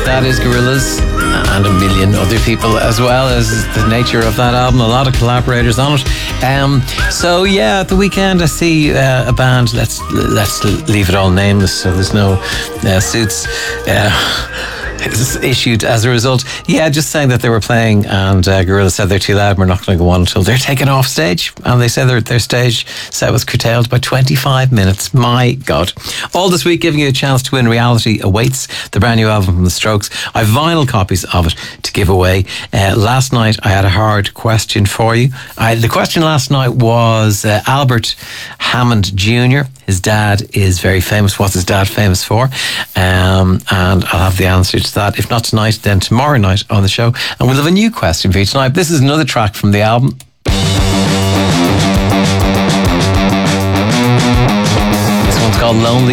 That is Gorillaz and a million other people as well, as the nature of that album. A lot of collaborators on it. So yeah, at the weekend I see a band, let's leave it all nameless so there's no suits issued as a result. Yeah, just saying that they were playing and Gorillaz said they're too loud, we're not going to go on until they're taken off stage, and they said their stage set was curtailed by 25 minutes. My God. All this week giving you a chance to win Reality Awaits, the brand new album from The Strokes. I've vinyl copies of it to give away. Last night I had a hard question for you. The question last night was Albert Hammond Jr. His dad is very famous. What's his dad famous for? And I'll have the answer to that. If not tonight, then tomorrow night on the show. And we'll have a new question for you tonight. This is another track from the album. This one's called Lonely.